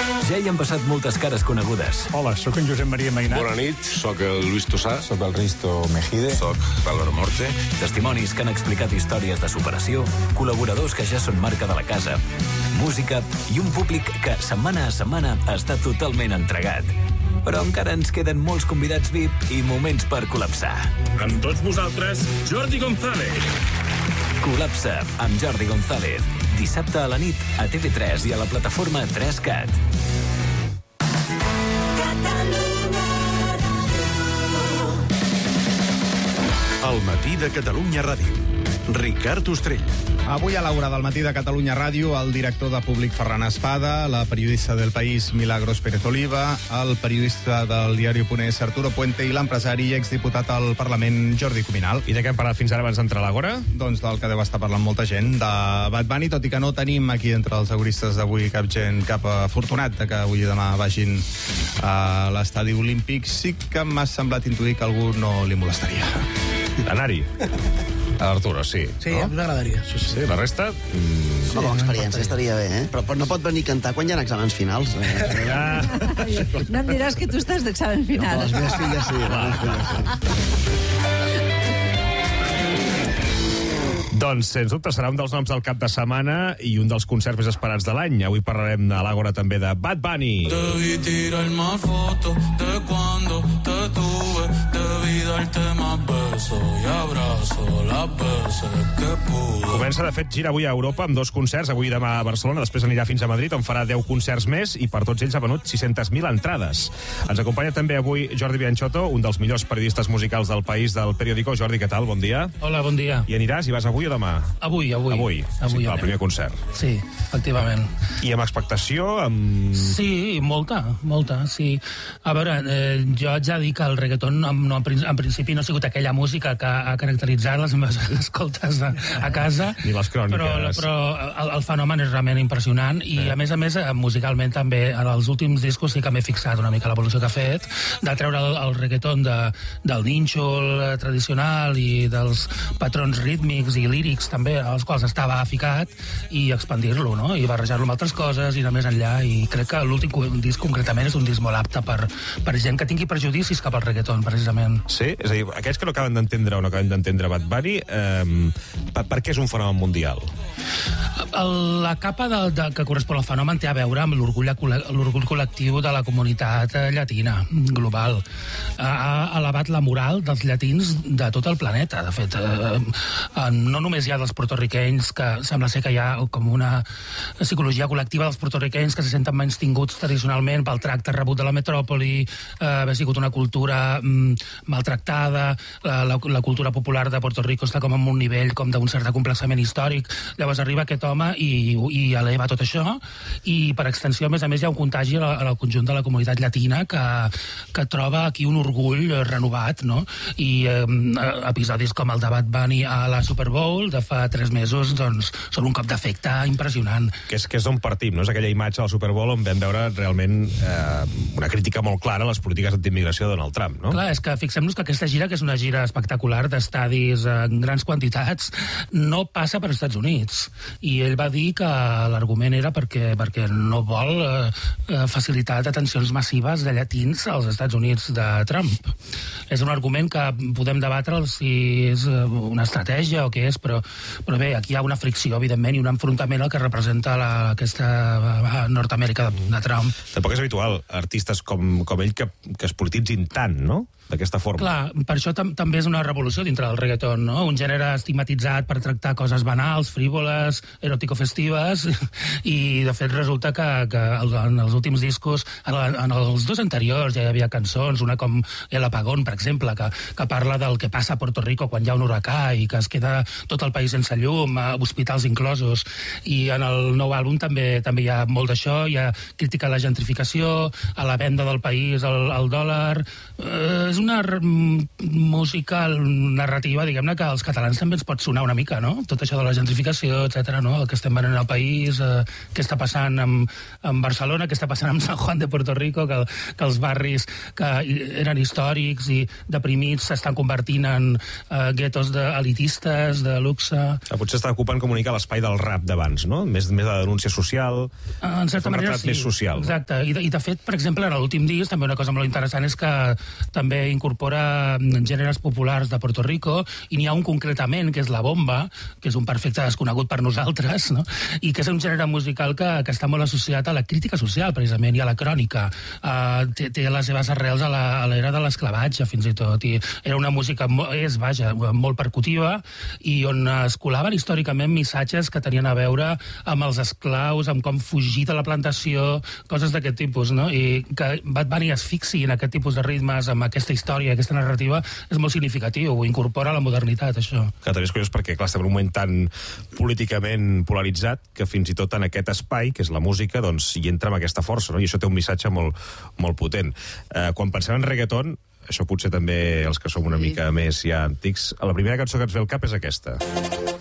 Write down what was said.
Ja hi han passat moltes cares conegudes. Hola, sóc en Josep Maria Mainat. Bona nit, sóc el Luis Tossà. Sóc el Risto Mejide. Sóc Álvaro Morte. Testimonis que han explicat històries de superació, col·laboradors que ja són marca de la casa, música i un públic que setmana a setmana està totalment entregat. Però encara ens queden molts convidats VIP i moments per col·lapsar. Amb tots vosaltres, Jordi González. Col·lapsa amb Jordi González. Dissabte a la nit a TV3 i a la plataforma 3CAT. El matí de Catalunya Ràdio. Ricard Ostrell. Avui a l'hora del matí de Catalunya Ràdio, el director de Públic Ferran Espada, la periodista del País Milagros Pérez Oliva, el periodista del diari Ponés Arturo Puente i l'empresari i exdiputat al Parlament Jordi Cuminal. I de què hem parlat fins ara abans d'entrar a l'Àgora? Doncs del que deu estar parlant molta gent, de Bad Bunny, tot i que no tenim aquí entre els agoristes d'avui cap afortunat de que avui i demà vagin a l'estadi olímpic. Sí que m'ha semblat intuir que algú no li molestaria. Anar-hi. A l'Arturo, sí. Sí, no? M'agradaria. Sí, la resta... No, com a experiència estaria bé, eh? Però no pot venir a cantar quan hi ha exàmens finals. No em diràs que tu estàs d'examen final. No, les meves filles sí. Doncs, sens dubte, serà un dels noms del cap de setmana i un dels concerts més esperats de l'any. Avui parlarem a l'Àgora també de Bad Bunny. Debí tirarme fotos de cuando te tuve. Debí darte más besos y abrazos las veces que pude. Comença, de fet, gira avui a Europa amb 2 concerts, avui i demà a Barcelona, després anirà fins a Madrid, on farà 10 concerts més i per tots ells ha venut 600.000 entrades. Ens acompanya també avui Jordi Bianchotto, un dels millors periodistes musicals del país del periòdico. Jordi, què tal? Bon dia. Hola, bon dia. I aniràs i vas avui o demà? Avui. Sí, el primer concert. Sí, efectivament. I amb expectació? Sí, molta, sí. A veure, jo haig de dir que el reggaeton en principi no ha sigut aquella música que ha caracteritzat les meves escoltes a casa. Ni les cròniques. Però el fenomen és realment impressionant i, a més, musicalment també, en els últims discos sí que m'he fixat una mica l'evolució que ha fet, de treure el reggaeton del nínxol tradicional i dels patrons rítmics i lírics també, als quals estava ficat, i expandir-lo, no? I barrejar-lo amb altres coses i anar més enllà, i crec que l'últim disc concretament és un disc molt apte per gent que tingui prejudicis cap al reggaeton, precisament. Sí? És a dir, aquells que no acaben d'entendre o no acaben d'entendre Bad Bunny, per què és un fenomen mundial? La capa que correspon al fenomen té a veure amb l'orgull col·lectiu de la comunitat llatina global. Ha elevat la moral dels llatins de tot el planeta, de fet. No només hi ha dels portorriquenys, que sembla ser que hi ha com una psicologia col·lectiva dels portorriquenys que se senten menys tinguts tradicionalment pel tracte rebut de la metròpoli, haver sigut una cultura maltractada, la cultura popular de Puerto Rico està com en un nivell com d'un cert complexament històric. Llavors arriba aquest home i eleva tot això, i per extensió, a més hi ha un contagi al conjunt de la comunitat llatina que troba aquí un orgull renovat, no? I episodis com el de Bad Bunny a la Super Bowl de fa 3 mesos, doncs, són un cop d'efecte impressionant. Que és d'on partim, no? És aquella imatge de la Super Bowl on vam veure realment una crítica molt clara a les polítiques d'immigració de Donald Trump, no? Clar, és que fixem-nos que aquesta gira, que és una gira espectacular d'estadis en grans quantitats, no passa per Estats Units. I ell va dir que l'argument era perquè no vol facilitar detencions massives de llatins als Estats Units de Trump. És un argument que podem debatre si és una estratègia o què és, però bé, aquí hi ha una fricció, evidentment, i un enfrontament al que representa aquesta Nord-Amèrica de Trump. Tampoc és habitual artistes com ell que es polititzin tant, no?, d'aquesta forma. Clar, per això també és una revolució dintre del reggaeton, no? Un gènere estigmatitzat per tractar coses banals, frívoles, eròtico-festives, i de fet resulta que en els últims discos, en els 2 anteriors ja hi havia cançons, una com El Apagón, per exemple, que parla del que passa a Puerto Rico quan hi ha un huracà i que es queda tot el país sense llum, hospitals inclosos, i en el nou àlbum també hi ha molt d'això, hi ha crítica a la gentrificació, a la venda del país, al dòlar. és una música narrativa, diguem-ne, que als catalans també ens pot sonar una mica, no? Tot això de la gentrificació, etc., no? El que estem venent al país, què està passant amb Barcelona, què està passant amb San Juan de Puerto Rico, que els barris que eren històrics i deprimits s'estan convertint en guetos elitistes, de luxe... Potser està ocupant comunicar l'espai del rap d'abans, no? Més de denúncia social, en certa manera, sí. Més social. Exacte. I de fet, per exemple, en l'últim disc, també una cosa molt interessant és que també incorpora gèneres populars de Puerto Rico, i n'hi ha un concretament, que és la bomba, que és un perfecte desconegut per nosaltres, no? I que és un gènere musical que està molt associat a la crítica social, precisament, i a la crònica. Té les seves arrels a l'era de l'esclavatge, fins i tot. I era una música, molt percutiva, i on es colaven històricament missatges que tenien a veure amb els esclaus, amb com fugir de la plantació, coses d'aquest tipus, no? I que Bad Bunny es fixi en aquest tipus de ritmes, amb aquesta història, aquesta narrativa, és molt significatiu, ho incorpora a la modernitat, això. Que també és curiós perquè, clar, estem en un moment tan políticament polaritzat que fins i tot en aquest espai, que és la música, doncs hi entra amb aquesta força, no? I això té un missatge molt, molt potent. Quan pensem en reggaeton, això potser també els que som una mica més ja antics, la primera cançó que ens ve al cap és aquesta.